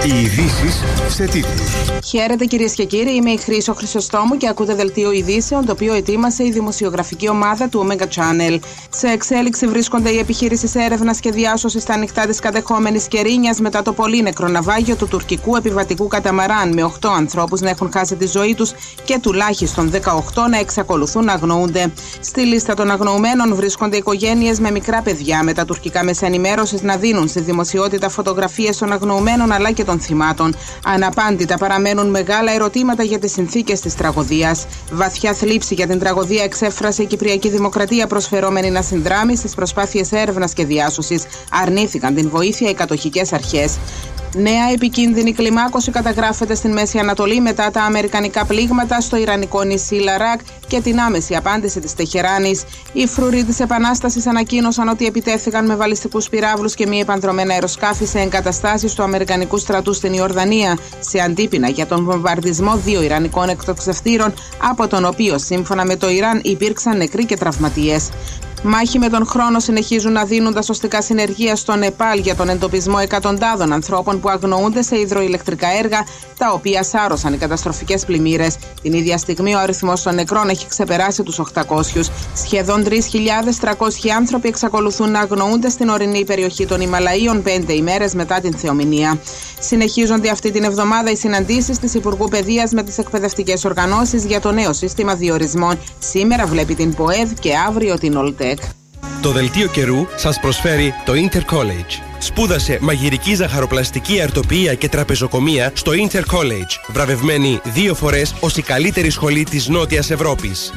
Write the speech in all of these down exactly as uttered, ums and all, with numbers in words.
Οι ειδήσεις σε τίτλους. Χαίρετε κυρίες και κύριοι, είμαι η Χρύσο Χρυσοστόμου και ακούτε δελτίο ειδήσεων, το οποίο ετοίμασε η δημοσιογραφική ομάδα του Omega Channel. Σε εξέλιξη βρίσκονται οι επιχειρήσεις έρευνας και διάσωσης στα ανοιχτά της κατεχόμενης Κερίνιας μετά το πολύνεκρο ναυάγιο του τουρκικού επιβατικού καταμαράν, με οκτώ ανθρώπους να έχουν χάσει τη ζωή τους και τουλάχιστον δεκαοκτώ να εξακολουθούν να αγνοούνται. Στη λίστα των αγνοουμένων βρίσκονται οικογένειες με μικρά παιδιά, με τα τουρκικά μέσα ενημέρωσης να δίνουν στη δημοσιότητα φωτογραφίες των αγνοουμένων αλλά και των θυμάτων. Αναπάντητα παραμένουν μεγάλα ερωτήματα για τις συνθήκες της τραγωδίας. Βαθιά θλίψη για την τραγωδία εξέφρασε η Κυπριακή Δημοκρατία, προσφερόμενη να συνδράμει στις προσπάθειες έρευνας και διάσωσης. Αρνήθηκαν την βοήθεια οι κατοχικές αρχές. Νέα επικίνδυνη κλιμάκωση καταγράφεται στην Μέση Ανατολή μετά τα αμερικανικά πλήγματα στο ιρανικό νησί Λαράκ και την άμεση απάντηση της Τεχεράνης. Οι φρουροί της Επανάστασης ανακοίνωσαν ότι επιτέθηκαν με βαλιστικούς πυράβλους και μη επανδρομένα αεροσκάφη σε εγκαταστάσεις του αμερικανικού στρατού στην Ιορδανία, σε αντίπεινα για τον βομβαρδισμό δύο ιρανικών εκτοξευτήρων, από τον οποίο σύμφωνα με το Ιράν υπήρξαν νεκροί και τραυματίες. Μάχη με τον χρόνο συνεχίζουν να δίνουν τα σωστικά συνεργεία στο Νεπάλ για τον εντοπισμό εκατοντάδων ανθρώπων που αγνοούνται σε υδροηλεκτρικά έργα, τα οποία σάρωσαν οι καταστροφικές πλημμύρες. Την ίδια στιγμή ο αριθμός των νεκρών έχει ξεπεράσει τους οκτακόσιους. Σχεδόν τρεις χιλιάδες τριακόσιοι άνθρωποι εξακολουθούν να αγνοούνται στην ορεινή περιοχή των Ιμαλαίων πέντε ημέρες μετά την θεομηνία. Συνεχίζονται αυτή την εβδομάδα οι συναντήσεις της Υπουργού Παιδείας με τις εκπαιδευτικές οργανώσεις για το νέο σύστημα διορισμών. Σήμερα βλέπει την ΠΟΕΔ και αύριο την ΟΛΤΕΚ. Το δελτίο καιρού σας προσφέρει το Intercollege. Σπούδασε μαγειρική ζαχαροπλαστική αρτοποιία και τραπεζοκομεία στο Intercollege, βραβευμένη δύο φορές ως η καλύτερη σχολή της Νότιας Ευρώπης.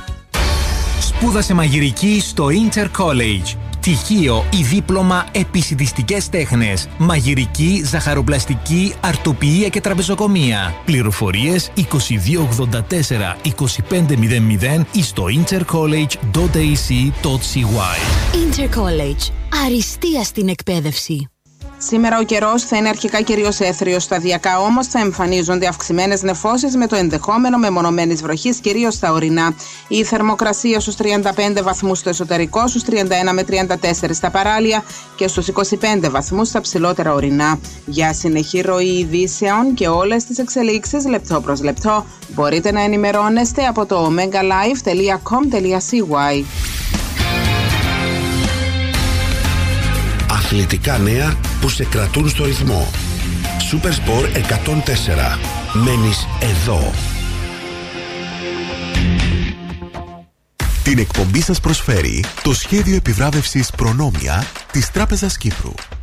Σπούδασε μαγειρική στο Intercollege. Πτυχίο ή δίπλωμα επισιτιστικές τέχνες, μαγειρική, ζαχαροπλαστική, αρτοποιία και τραπεζοκομεία. Πληροφορίες είκοσι δύο ογδόντα τέσσερα είκοσι πέντε μηδέν μηδέν ή στο intercollege τελεία a c τελεία c y. Intercollege. Αριστεία στην εκπαίδευση. Σήμερα ο καιρός θα είναι αρχικά κυρίως έθριος, σταδιακά όμως θα εμφανίζονται αυξημένες νεφώσεις με το ενδεχόμενο μεμονωμένης βροχής, κυρίως στα ορεινά. Η θερμοκρασία στους τριάντα πέντε βαθμούς στο εσωτερικό, στους τριάντα ένα με τριάντα τέσσερα στα παράλια και στους είκοσι πέντε βαθμούς στα ψηλότερα ορεινά. Για συνεχή ροή ειδήσεων και όλες τις εξελίξεις λεπτό προς λεπτό μπορείτε να ενημερώνεστε από το omega live τελεία com τελεία c y. Αθλητικά νέα που σε κρατούν στο ρυθμό. Supersport εκατόν τέσσερα. Μένεις εδώ. Την εκπομπή σας προσφέρει το σχέδιο επιβράβευσης Προνόμια της Τράπεζας Κύπρου.